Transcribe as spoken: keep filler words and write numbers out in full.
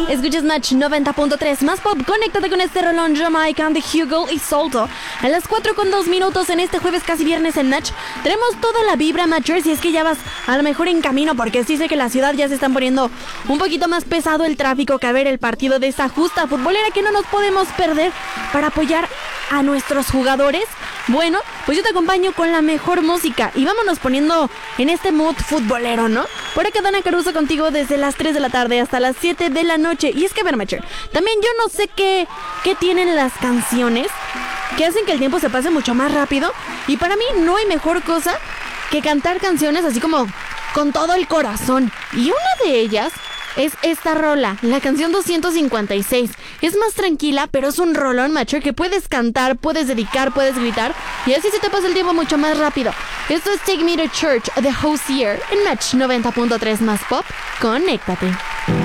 Escuchas Match noventa punto tres más pop. Conéctate con este rolón Jamaican de Hugo y Solto. A las cuatro con dos minutos en este jueves casi viernes en Match. Tenemos toda la vibra Matcher. Si es que ya vas a lo mejor en camino, porque sí sé que la ciudad ya se están poniendo un poquito más pesado el tráfico que a ver el partido de esa justa futbolera que no nos podemos perder para apoyar a nuestros jugadores. Bueno, pues yo te acompaño con la mejor música y vámonos poniendo en este mood futbolero, ¿no? Por acá Dana Caruso contigo desde las tres de la tarde hasta las siete de la noche. Y es que, a ver, Matcher, también yo no sé qué, qué tienen las canciones que hacen que el tiempo se pase mucho más rápido. Y para mí no hay mejor cosa que cantar canciones así como con todo el corazón. Y una de ellas es esta rola, la canción doscientos cincuenta y seis. Es más tranquila, pero es un rolón, macho, que puedes cantar, puedes dedicar, puedes gritar, y así se te pasa el tiempo mucho más rápido. Esto es Take Me to Church de Hozier en Match noventa punto tres más pop. Conéctate.